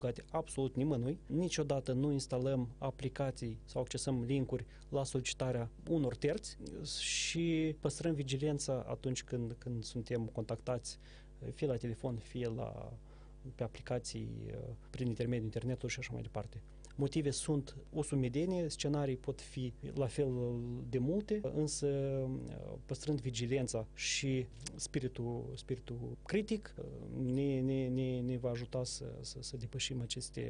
absolut nimănui. Niciodată nu instalăm aplicații sau accesăm linkuri la solicitarea unor terți și păstrăm vigilența atunci când suntem contactați fie la telefon, fie pe aplicații prin intermediul internetului și așa mai departe. Motive sunt o sumedenie, scenarii pot fi la fel de multe, însă păstrând vigilența și spiritul critic ne va ajuta să depășim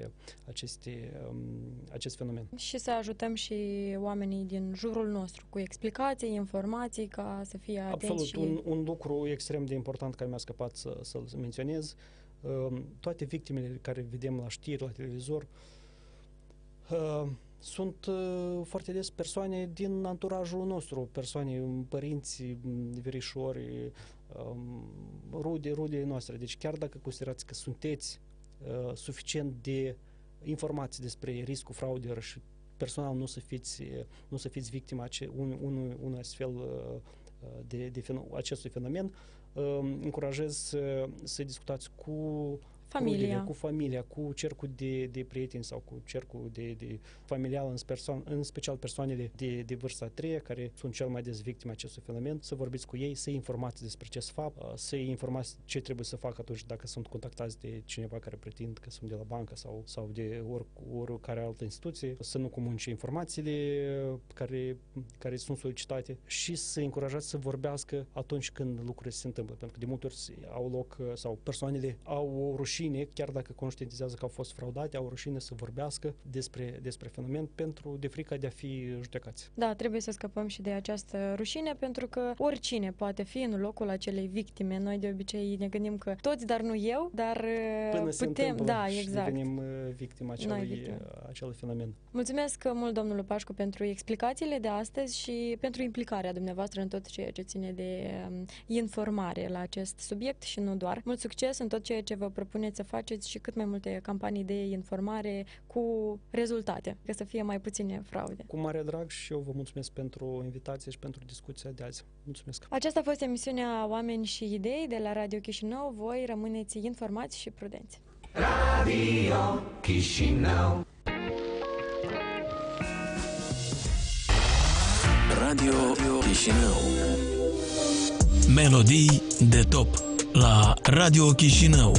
acest fenomen. Și să ajutăm și oamenii din jurul nostru cu explicații, informații, ca să fie atenți. Absolut, un lucru extrem de important care mi-a scăpat să-l menționez, toate victimele care vedem la știri, la televizor, sunt foarte des persoane din anturajul nostru, persoane, părinți, verișori, rude noastre. Deci chiar dacă considerați că sunteți suficient de informați despre riscul fraudelor și personal nu să fiți victima unui astfel de acestui fenomen, încurajez să discutați cu familia, cu cercul de prieteni sau cu cercul de familial, în special persoanele de vârsta a treia, care sunt cel mai des victime acestui fenomen, să vorbiți cu ei, să-i informați despre acest fapt, să-i informați ce trebuie să facă atunci dacă sunt contactați de cineva care pretind că sunt de la bancă sau de oricare altă instituție, să nu comunice informațiile care sunt solicitate și să încurajați să vorbească atunci când lucrurile se întâmplă, pentru că de multe ori au loc sau persoanele au o rușine, chiar dacă conștientizează că au fost fraudate, au rușine să vorbească despre fenomen de frica de a fi judecați. Da, trebuie să scăpăm și de această rușine, pentru că oricine poate fi în locul acelei victime. Noi de obicei ne gândim că toți, dar nu eu, dar până se întâmplă și devenim victima acelui fenomen. Mulțumesc mult, domnul Pașcu, pentru explicațiile de astăzi și pentru implicarea dumneavoastră în tot ceea ce ține de informare la acest subiect și nu doar. Mult succes în tot ceea ce vă propuneți să faceți și cât mai multe campanii de informare cu rezultate, ca să fie mai puține fraude. Cu mare drag și eu vă mulțumesc pentru invitație și pentru discuția de azi. Mulțumesc! Aceasta a fost emisiunea Oameni și Idei de la Radio Chișinău. Voi rămâneți informați și prudenți. Radio Chișinău. Radio Chișinău. Melodii de top la Radio Chișinău.